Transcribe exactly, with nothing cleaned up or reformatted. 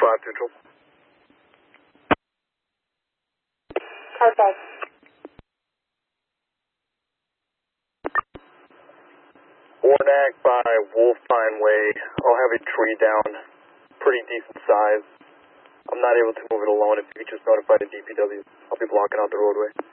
five Central. Car five. Warnack by Wolfine Way. I'll have a tree down. Pretty decent size. I'm not able to move it alone. If you could just notify the D P W, I'll be blocking out the roadway.